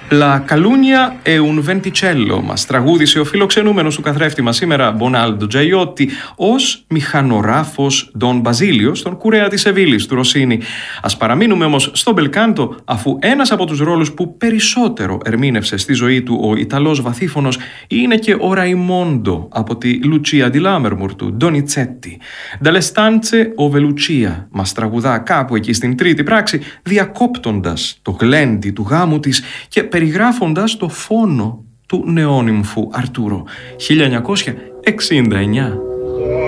La Calugna e un Venticello μας τραγούδισε ο φιλοξενούμενος του καθρέφτη μας σήμερα Μπονάλντο Τζαϊότη ως μηχανογράφος Ντον Μπαζίλιο στον Κουρέα της Σεβίλης του Ροσίνη. Ας παραμείνουμε όμως στο μπελκάντο, αφού ένας από τους ρόλους που περισσότερο ερμήνευσε στη ζωή του ο Ιταλός βαθύφωνος είναι και ο Ραϊμόντο από τη Λουτσία ντι Λάμερμουρ του Ντονιτσέτη. Dalle stanze ove Lucia μας τραγουδά κάπου εκεί στην τρίτη πράξη, διακόπτοντας το γλέντι του γάμου της και περιγράφοντας το φόνο του νεόνυμφου Αρτούρο. 1969.